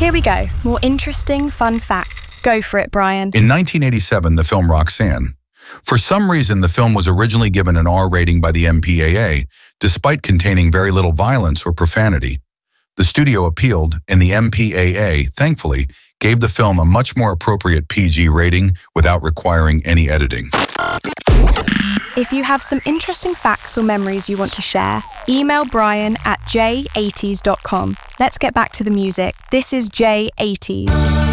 Here we go. More interesting, fun facts. Go for it, Brian. In 1987, the film Roxanne. For some reason, the film was originally given an R rating by the MPAA, despite containing very little violence or profanity. The studio appealed, and the MPAA, thankfully, gave the film a much more appropriate PG rating without requiring any editing. If you have some interesting facts or memories you want to share, email Brian at j80s.com. Let's get back to the music. This is J80s.